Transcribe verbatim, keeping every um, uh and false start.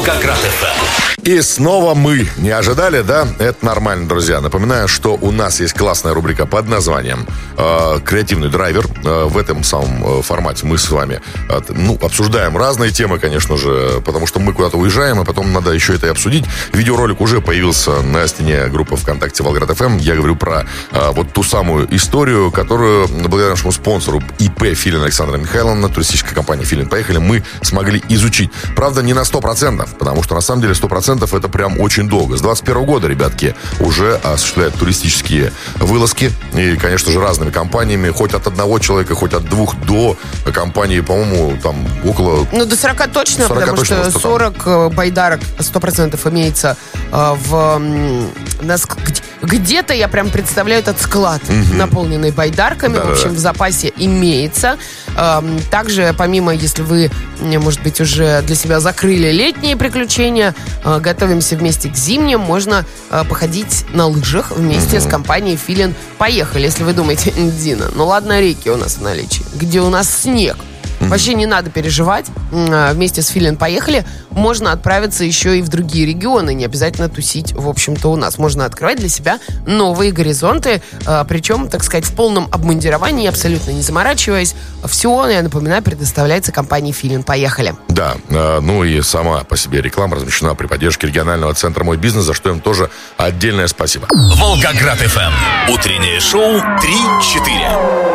Волгоград эф эм. И снова мы. Не ожидали, да? Это нормально, друзья. Напоминаю, что у нас есть классная рубрика под названием э, «Креативный драйвер». Э, в этом самом э, формате мы с вами э, ну, обсуждаем разные темы, конечно же, потому что мы куда-то уезжаем, и потом надо еще это и обсудить. Видеоролик уже появился на стене группы ВКонтакте Волгоград эф эм. Я говорю про э, вот ту самую историю, которую благодаря нашему спонсору ИП Филин Александра Михайловна, туристической компании «Филин Поехали», мы смогли изучить. Правда, не на сто процентов, потому что на самом деле сто процентов это прям очень долго. С двадцать первого года, ребятки, уже осуществляют туристические вылазки. И, конечно же, разными компаниями. Хоть от одного человека, хоть от двух до компании, по-моему, там около... Ну, до сорока точно, сорока потому точно, что сорок там. Байдарок сто процентов имеется э, в... На, где-то я прям представляю этот склад, угу. наполненный байдарками. Да, в общем, да. в запасе имеется. Э, также, помимо, если вы, может быть, уже для себя закрыли летние приключения, э, готовимся вместе к зимним, можно э, походить на лыжах вместе угу. с компанией «Филин Поехали». Если вы думаете, Дина, ну ладно, реки у нас в наличии, где у нас снег. Mm-hmm. Вообще не надо переживать. Вместе с «Филин Поехали» можно отправиться еще и в другие регионы. Не обязательно тусить, в общем-то, у нас. Можно открывать для себя новые горизонты. Причем, так сказать, в полном обмундировании, абсолютно не заморачиваясь. Все, я напоминаю, предоставляется компанией «Филин Поехали». Да, ну и сама по себе реклама размещена при поддержке регионального центра «Мой бизнес», за что им тоже отдельное спасибо. Волгоград эф эм. Утреннее шоу три четыре.